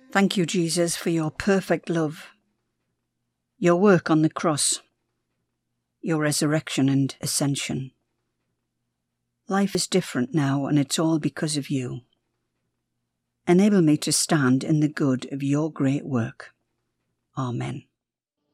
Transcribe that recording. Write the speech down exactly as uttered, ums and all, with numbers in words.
Thank you, Jesus, for your perfect love, your work on the cross, your resurrection and ascension. Life is different now, and it's all because of you. Enable me to stand in the good of your great work. Amen.